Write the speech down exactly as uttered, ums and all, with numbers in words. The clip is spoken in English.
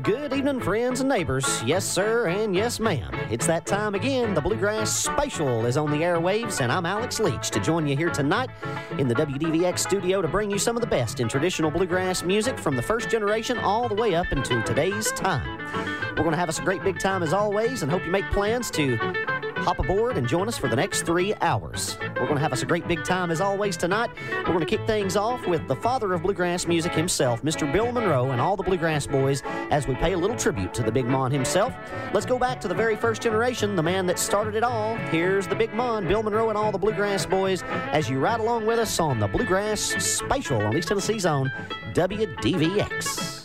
Good evening, friends and neighbors. Yes, sir, and yes, ma'am. It's that time again. The Bluegrass Spatial is on the airwaves, and I'm Alex Leach to join you here tonight in the W D V X studio to bring you some of the best in traditional bluegrass music from the first generation all the way up into today's time. We're going to have us a great big time as always, and hope you make plans to hop aboard and join us for the next three hours. We're going to have us a great big time as always tonight. We're going to kick things off with the father of bluegrass music himself, Mister Bill Monroe, and all the Bluegrass Boys, as we pay a little tribute to the Big Mon himself. Let's go back to the very first generation, the man that started it all. Here's the Big Mon, Bill Monroe, and all the Bluegrass Boys, as you ride along with us on the Bluegrass Spatial on East Tennessee's own W D V X.